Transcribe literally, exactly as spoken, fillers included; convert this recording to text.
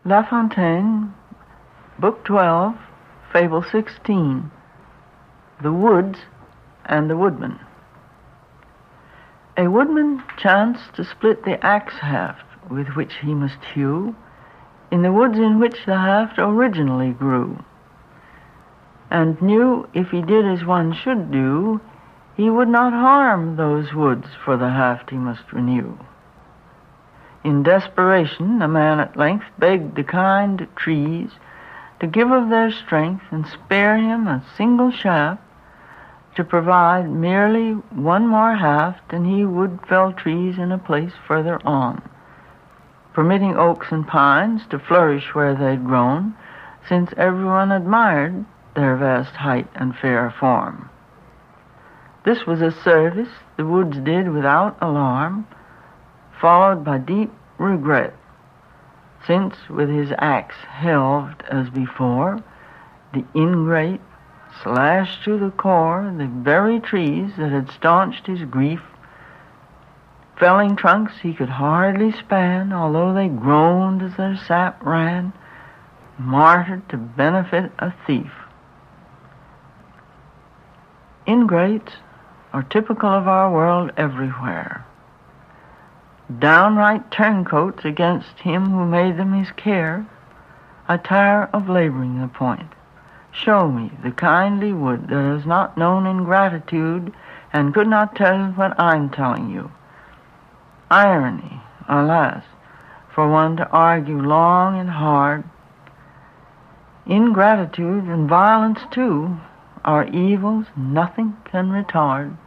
La Fontaine, Book twelve, Fable sixteen, The Woods and the Woodman. A woodman chanced to split the axe-haft with which he must hew in the woods in which the haft originally grew, and knew if he did as one should do, he would not harm those woods for the haft he must renew. In desperation, a man at length begged the kind trees to give of their strength and spare him a single shaft to provide merely one more haft, and he would fell trees in a place further on, permitting oaks and pines to flourish where they'd grown, since everyone admired their vast height and fair form. This was a service the woods did without alarm, followed by deep regret, since with his axe helved as before, the ingrate slashed to the core the very trees that had staunched his grief, felling trunks he could hardly span, although they groaned as their sap ran, martyred to benefit a thief. Ingrates are typical of our world everywhere. Downright turncoats against him who made them his care. I tire of laboring the point. Show me the kindly wood that has not known ingratitude and could not tell what I'm telling you. Irony, alas, for one to argue long and hard. Ingratitude and violence too are evils nothing can retard.